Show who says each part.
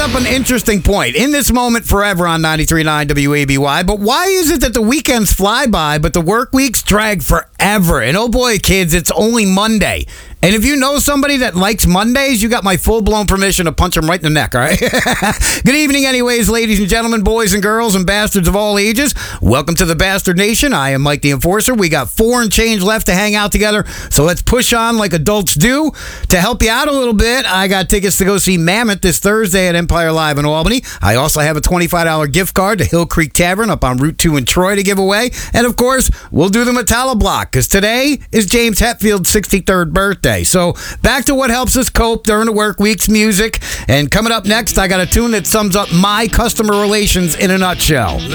Speaker 1: up an interesting point. In this moment forever on 93.9 WABY, but why is it that the weekends fly by, but the work weeks drag forever? And oh boy, kids, it's only Monday. And if you know somebody that likes Mondays, you got my full-blown permission to punch them right in the neck, all right? Good evening anyways, ladies and gentlemen, boys and girls, and bastards of all ages. Welcome to the Bastard Nation. I am Mike the Enforcer. We got 4 and change left to hang out together, so let's push on like adults do. To help you out a little bit, I got tickets to go see Mammoth this Thursday at Empire Live in Albany. I also have a $25 gift card to Hill Creek Tavern up on Route 2 in Troy to give away. And of course, we'll do the Metallo block, because today is James Hetfield's 63rd birthday. So back to what helps us cope during the work week's music. And coming up next, I got a tune that sums up my customer relations in a nutshell.